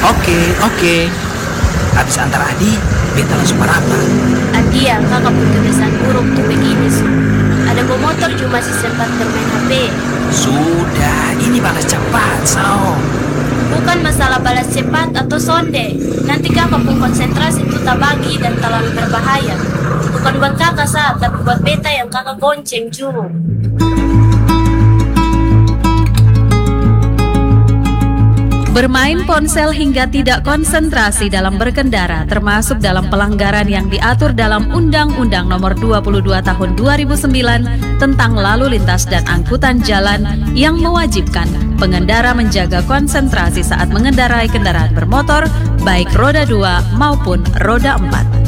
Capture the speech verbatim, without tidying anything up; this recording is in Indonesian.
Oke, oke. Habis antar Adi, beta langsung merapat. Adia, kakak pun kebiasaan buruk tuh begini su. Ada bawa motor cuma masih sempat bermain H P. Sudah, ini balas cepat, so. Bukan masalah balas cepat atau sonde. Nanti kakak pun konsentrasi itu tak bagi dan terlalu berbahaya. Bukan buat kakak saat, tapi buat beta yang kakak gonceng juru. Bermain ponsel hingga tidak konsentrasi dalam berkendara termasuk dalam pelanggaran yang diatur dalam Undang-Undang Nomor dua puluh dua Tahun dua ribu sembilan tentang Lalu Lintas dan Angkutan Jalan yang mewajibkan pengendara menjaga konsentrasi saat mengendarai kendaraan bermotor baik roda dua maupun roda empat.